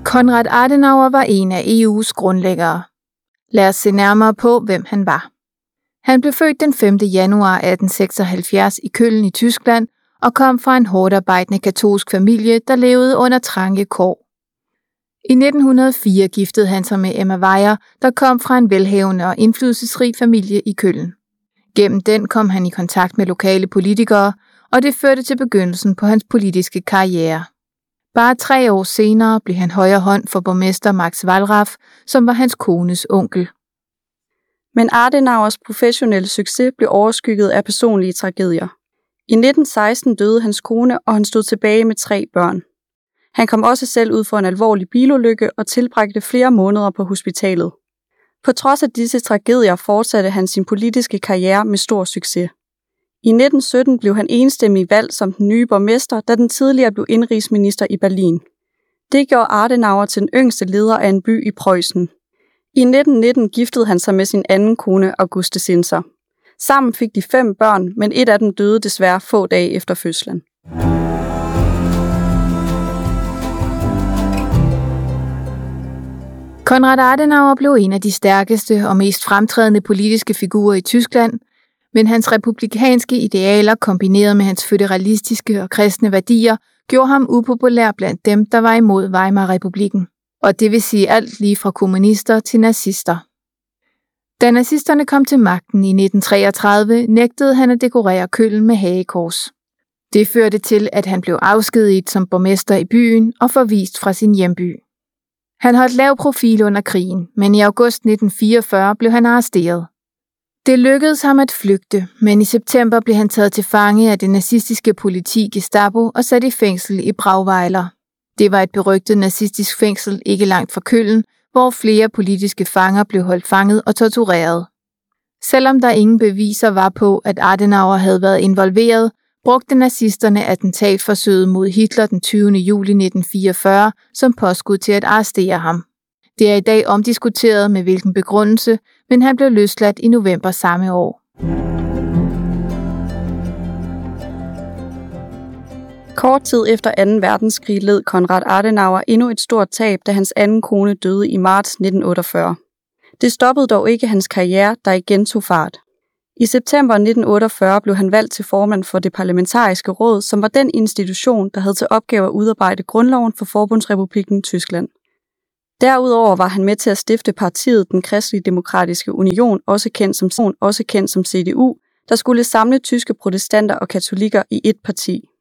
Konrad Adenauer var en af EU's grundlæggere. Lad os se nærmere på, hvem han var. Han blev født den 5. januar 1876 i Köln i Tyskland og kom fra en hårdarbejdende katolsk familie, der levede under trange kår. I 1904 giftede han sig med Emma Weyer, der kom fra en velhavende og indflydelsesrig familie i Köln. Gennem den kom han i kontakt med lokale politikere, og det førte til begyndelsen på hans politiske karriere. Bare 3 år senere blev han højre hånd for borgmester Max Wallraff, som var hans kones onkel. Men Adenauers professionelle succes blev overskygget af personlige tragedier. I 1916 døde hans kone, og han stod tilbage med 3 børn. Han kom også selv ud for en alvorlig bilulykke og tilbragte flere måneder på hospitalet. På trods af disse tragedier fortsatte han sin politiske karriere med stor succes. I 1917 blev han enstemmig valgt som den nye borgmester, da den tidligere blev indenrigsminister i Berlin. Det gjorde Adenauer til den yngste leder af en by i Preussen. I 1919 giftede han sig med sin anden kone, Auguste Sinser. Sammen fik de 5 børn, men et af dem døde desværre få dage efter fødslen. Konrad Adenauer blev en af de stærkeste og mest fremtrædende politiske figurer i Tyskland, men hans republikanske idealer kombineret med hans føderalistiske og kristne værdier gjorde ham upopulær blandt dem, der var imod Weimar-republikken, og det vil sige alt lige fra kommunister til nazister. Da nazisterne kom til magten i 1933, nægtede han at dekorere Köln med hagekors. Det førte til, at han blev afskediget som borgmester i byen og forvist fra sin hjemby. Han holdt lav profil under krigen, men i august 1944 blev han arresteret. Det lykkedes ham at flygte, men i september blev han taget til fange af det nazistiske politi Gestapo og sat i fængsel i Brauweiler. Det var et berygtet nazistisk fængsel ikke langt fra Köln, hvor flere politiske fanger blev holdt fanget og tortureret. Selvom der ingen beviser var på, at Adenauer havde været involveret, brugte nazisterne attentatforsøget mod Hitler den 20. juli 1944 som påskud til at arrestere ham. Det er i dag omdiskuteret med hvilken begrundelse, men han blev løsladt i november samme år. Kort tid efter 2. verdenskrig led Konrad Adenauer endnu et stort tab, da hans anden kone døde i marts 1948. Det stoppede dog ikke hans karriere, der igen tog fart. I september 1948 blev han valgt til formand for det parlamentariske råd, som var den institution, der havde til opgave at udarbejde grundloven for Forbundsrepublikken Tyskland. Derudover var han med til at stifte partiet Den Kristelige Demokratiske Union, også kendt som CDU, der skulle samle tyske protestanter og katolikker i et parti.